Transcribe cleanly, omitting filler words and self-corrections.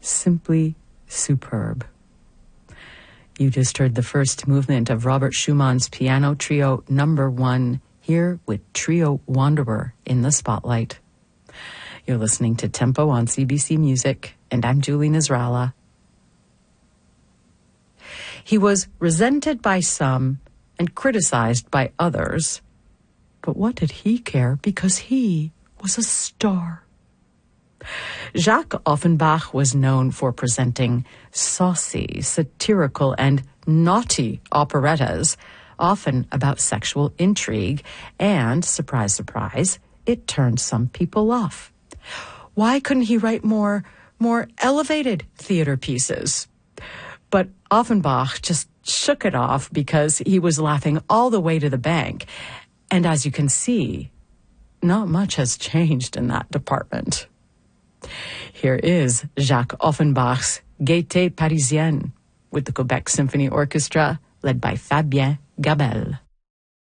simply superb. You just heard the first movement of Robert Schumann's Piano Trio No. 1, here with Trio Wanderer in the spotlight. You're listening to Tempo on CBC Music, and I'm Julie Nasrallah. He was resented by some and criticized by others, but what did he care, because he was a star. Jacques Offenbach was known for presenting saucy, satirical, and naughty operettas, often about sexual intrigue, and, surprise, surprise, it turned some people off. Why couldn't he write more elevated theater pieces? But Offenbach just shook it off because he was laughing all the way to the bank. And as you can see, not much has changed in that department. Here is Jacques Offenbach's Gaieté Parisienne with the Quebec Symphony Orchestra, led by Fabien Gabel.